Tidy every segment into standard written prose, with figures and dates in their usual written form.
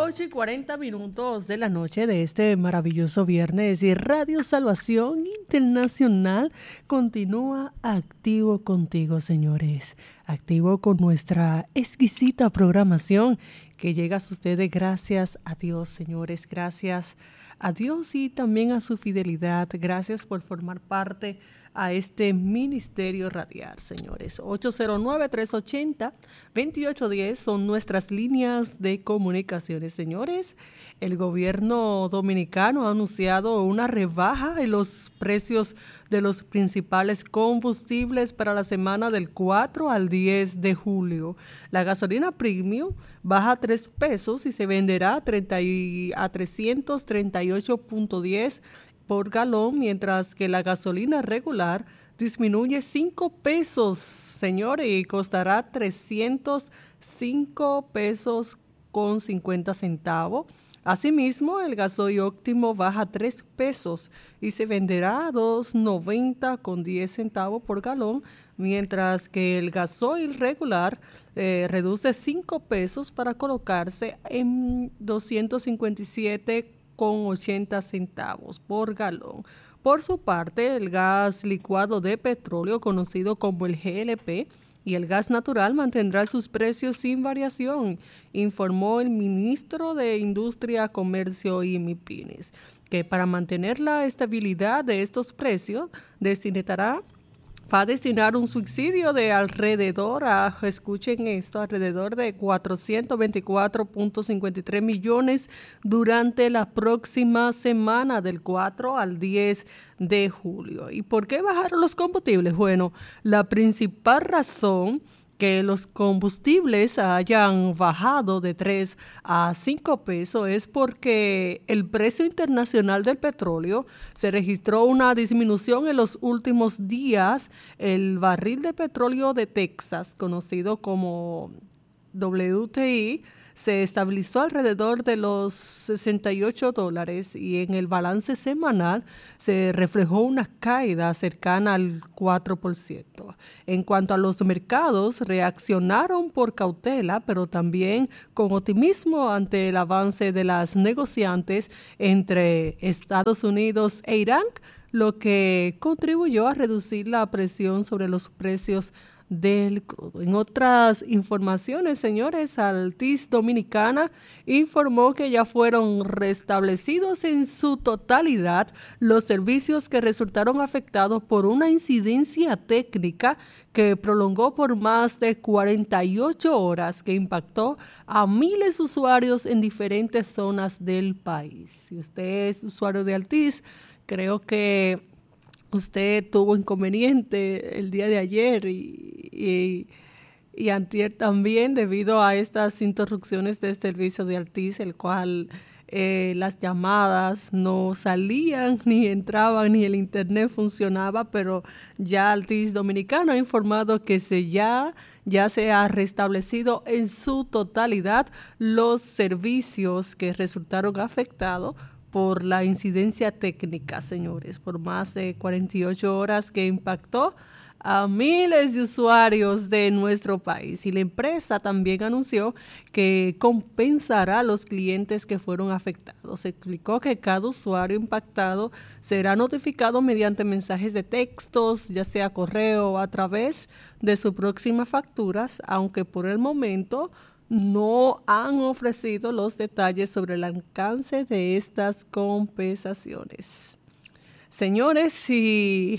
8:40 de la noche de este maravilloso viernes y Radio Salvación Internacional continúa activo contigo, señores. Activo con nuestra exquisita programación que llega a ustedes gracias a Dios, señores. Gracias a Dios y también a su fidelidad. Gracias por formar parte a este ministerio radial, señores. 809-380-2810 son nuestras líneas de comunicaciones, señores. El gobierno dominicano ha anunciado una rebaja en los precios de los principales combustibles para la semana del 4 al 10 de julio. La gasolina premium baja 3 pesos y se venderá a 338.10 por galón, mientras que la gasolina regular disminuye 5 pesos, señores, y costará 305 pesos con 50 centavos. Asimismo, el gasoil óptimo baja 3 pesos y se venderá a 2.90 con 10 centavos por galón, mientras que el gasoil regular reduce 5 pesos para colocarse en 257,80 centavos por galón. Por su parte, el gas licuado de petróleo, conocido como el GLP, y el gas natural mantendrá sus precios sin variación, informó el ministro de Industria, Comercio y MIPYMES, que para mantener la estabilidad de estos precios va a destinar un subsidio de alrededor de 424.53 millones durante la próxima semana del 4 al 10 de julio. ¿Y por qué bajaron los combustibles? Bueno, la principal razón que los combustibles hayan bajado de 3 a 5 pesos es porque el precio internacional del petróleo se registró una disminución en los últimos días. El barril de petróleo de Texas, conocido como WTI, se estabilizó alrededor de los $68 y en el balance semanal se reflejó una caída cercana al 4%. En cuanto a los mercados, reaccionaron por cautela, pero también con optimismo ante el avance de las negociantes entre Estados Unidos e Irán, lo que contribuyó a reducir la presión sobre los precios del crudo. En otras informaciones, señores, Altiz Dominicana informó que ya fueron restablecidos en su totalidad los servicios que resultaron afectados por una incidencia técnica que prolongó por más de 48 horas, que impactó a miles de usuarios en diferentes zonas del país. Si usted es usuario de Altiz, creo que usted tuvo inconveniente el día de ayer y antier también debido a estas interrupciones del servicio de Altiz, el cual las llamadas no salían ni entraban ni el internet funcionaba, pero ya Altiz Dominicana ha informado que ya se ha restablecido en su totalidad los servicios que resultaron afectados por la incidencia técnica, señores, por más de 48 horas que impactó a miles de usuarios de nuestro país. Y la empresa también anunció que compensará a los clientes que fueron afectados. Se explicó que cada usuario impactado será notificado mediante mensajes de textos, ya sea correo o a través de sus próximas facturas, aunque por el momento no han ofrecido los detalles sobre el alcance de estas compensaciones. Señores, y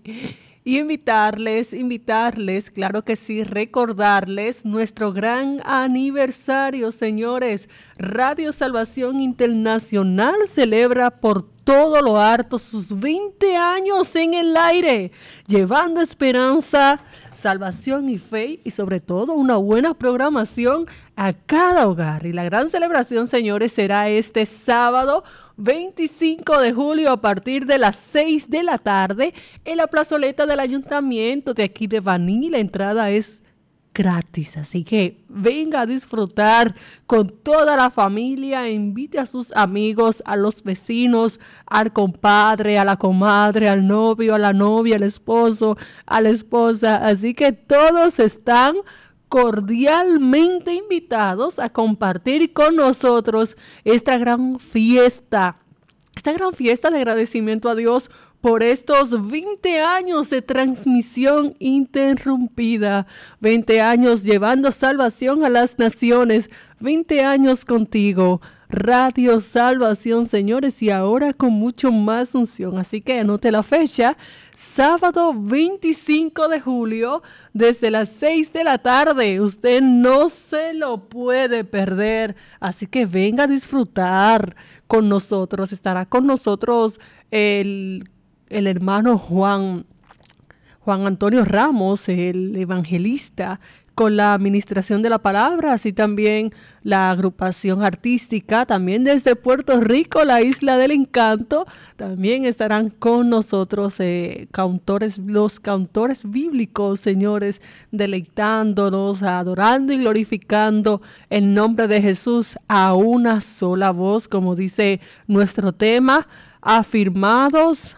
invitarles, claro que sí, recordarles nuestro gran aniversario, señores. Radio Salvación Internacional celebra por todo lo harto sus 20 años en el aire, llevando esperanza, salvación y fe, y sobre todo una buena programación a cada hogar. Y la gran celebración, señores, será este sábado 25 de julio a partir de las 6 de la tarde en la plazoleta del ayuntamiento de aquí de Baní. La entrada es gratis, así que venga a disfrutar con toda la familia, invite a sus amigos, a los vecinos, al compadre, a la comadre, al novio, a la novia, al esposo, a la esposa, así que todos están cordialmente invitados a compartir con nosotros esta gran fiesta de agradecimiento a Dios por estos 20 años de transmisión interrumpida, 20 años llevando salvación a las naciones, 20 años contigo, Radio Salvación, señores, y ahora con mucho más unción. Así que anote la fecha, sábado 25 de julio, desde las 6 de la tarde. Usted no se lo puede perder, así que venga a disfrutar con nosotros. Estará con nosotros el hermano Juan Antonio Ramos, el evangelista, con la administración de la palabra, así también la agrupación artística, también desde Puerto Rico, la Isla del Encanto, también estarán con nosotros los cantores bíblicos, señores, deleitándonos, adorando y glorificando el nombre de Jesús a una sola voz, como dice nuestro tema, afirmados,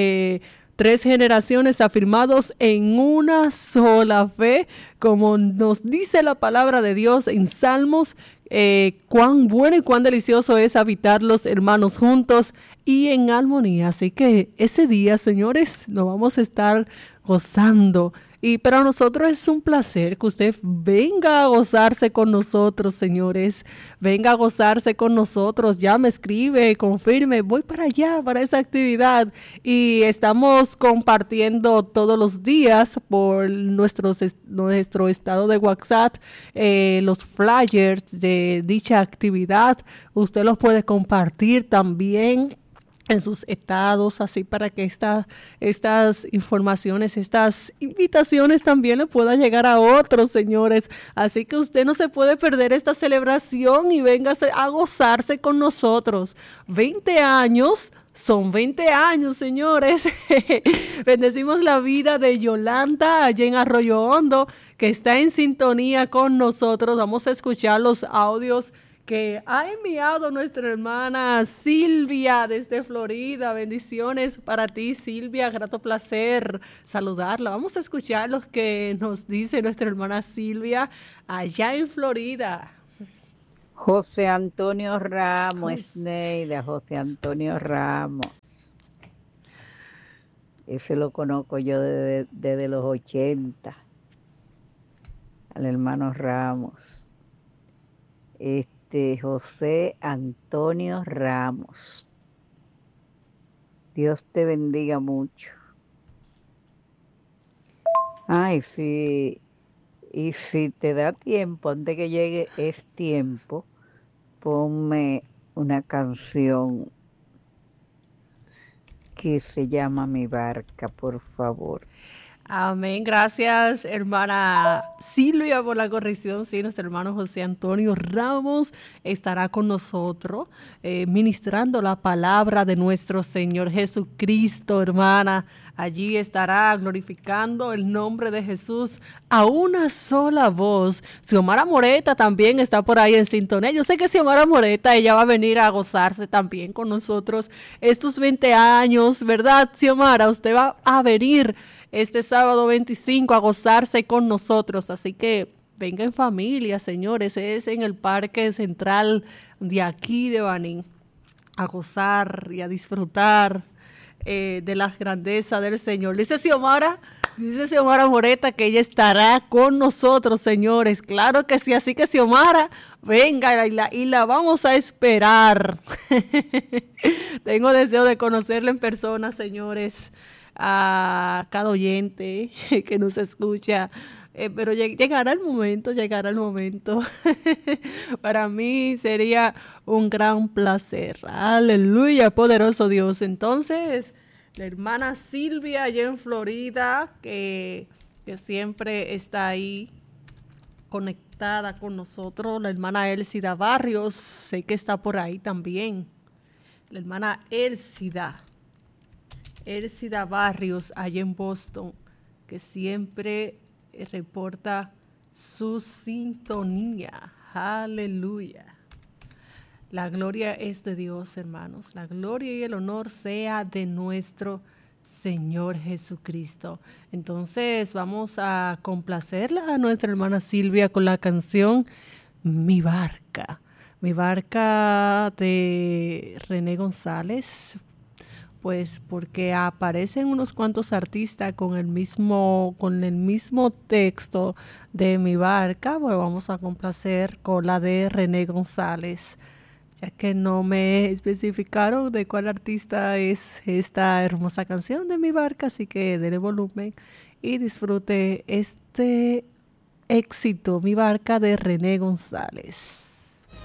3 generaciones afirmados en una sola fe, como nos dice la palabra de Dios en Salmos, cuán bueno y cuán delicioso es habitar los hermanos juntos y en armonía. Así que ese día, señores, nos vamos a estar gozando. Y para nosotros es un placer que usted venga a gozarse con nosotros, señores. Venga a gozarse con nosotros. Ya me escribe, confirme, voy para allá, para esa actividad. Y estamos compartiendo todos los días por nuestro estado de WhatsApp los flyers de dicha actividad. Usted los puede compartir también en sus estados, así para que estas informaciones, estas invitaciones también le puedan llegar a otros, señores. Así que usted no se puede perder esta celebración y véngase a gozarse con nosotros. 20 años. Son 20 años, señores. Bendecimos la vida de Yolanda allá en Arroyo Hondo, que está en sintonía con nosotros. Vamos a escuchar los audios que ha enviado nuestra hermana Silvia desde Florida. Bendiciones para ti, Silvia. Grato placer saludarla. Vamos a escuchar los que nos dice nuestra hermana Silvia allá en Florida. José Antonio Ramos, Neida, José Antonio Ramos. Ese lo conozco yo desde los 80, al hermano Ramos. José Antonio Ramos. Dios te bendiga mucho. Ay, sí. Y si te da tiempo, antes que llegue es tiempo, ponme una canción que se llama Mi Barca, por favor. Amén. Gracias, hermana Silvia, por la corrección. Sí, nuestro hermano José Antonio Ramos estará con nosotros ministrando la palabra de nuestro Señor Jesucristo, hermana. Allí estará glorificando el nombre de Jesús a una sola voz. Xiomara Moreta también está por ahí en sintonía. Yo sé que Xiomara Moreta, ella va a venir a gozarse también con nosotros estos 20 años, ¿verdad, Xiomara? Usted va a venir este sábado 25 a gozarse con nosotros, así que venga en familia, señores, es en el Parque Central de aquí de Baní, a gozar y a disfrutar de las grandezas del Señor. Dice Xiomara Moreta que ella estará con nosotros, señores, claro que sí, así que Xiomara, venga y la vamos a esperar. Tengo deseo de conocerla en persona, señores, a cada oyente que nos escucha, pero llegará el momento. Para mí sería un gran placer. Aleluya, poderoso Dios. Entonces, la hermana Silvia allá en Florida, que siempre está ahí conectada con nosotros. La hermana Elcida Barrios, sé que está por ahí también. La hermana Elcida Barrios, allá en Boston, que siempre reporta su sintonía. Aleluya. La gloria es de Dios, hermanos. La gloria y el honor sea de nuestro Señor Jesucristo. Entonces vamos a complacerla a nuestra hermana Silvia con la canción Mi Barca. Mi Barca de René González, pues porque aparecen unos cuantos artistas con el mismo texto de Mi Barca. Bueno, vamos a complacer con la de René González, ya que no me especificaron de cuál artista es esta hermosa canción de Mi Barca, así que dele volumen y disfrute este éxito, Mi Barca de René González.